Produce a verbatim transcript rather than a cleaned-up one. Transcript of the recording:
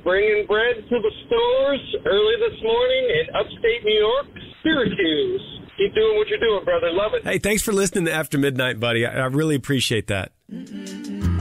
bringing bread to the stores early this morning in upstate New York, Syracuse. Keep doing what you're doing, brother. Love it. Hey, thanks for listening to After Midnight, buddy. I, I really appreciate that.